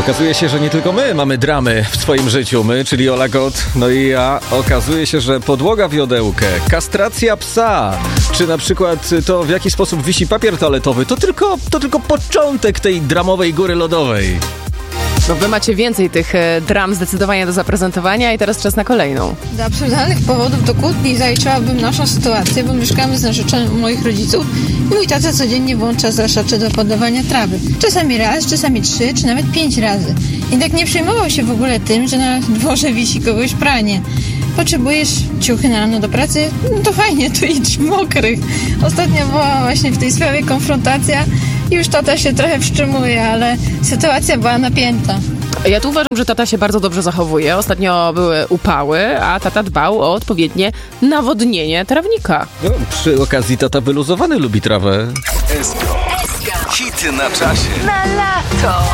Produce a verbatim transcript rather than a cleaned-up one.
Okazuje się, że nie tylko my mamy dramy w swoim życiu. My, czyli Ola Kot, no i ja. Okazuje się, że podłoga wiodełkę, kastracja psa, czy na przykład to, w jaki sposób wisi papier toaletowy, to tylko, to tylko początek tej dramowej góry lodowej. No wy macie więcej tych e, dram zdecydowanie do zaprezentowania i teraz czas na kolejną. Do absurdalnych powodów do kłótni zaliczyłabym naszą sytuację, bo mieszkamy z narzeczonym u moich rodziców i mój tata codziennie włącza zraszacze do podawania trawy. Czasami raz, czasami trzy, czy nawet pięć razy. I tak nie przejmował się w ogóle tym, że na dworze wisi kogoś pranie. Potrzebujesz ciuchy na rano do pracy? No to fajnie, to idź w mokrych. Ostatnio była właśnie w tej sprawie konfrontacja i już tata się trochę wstrzymuje, ale sytuacja była napięta. Ja tu uważam, że tata się bardzo dobrze zachowuje. Ostatnio były upały, a tata dbał o odpowiednie nawodnienie trawnika. No, przy okazji tata wyluzowany lubi trawę. Esko. Hity na czasie. Na lato.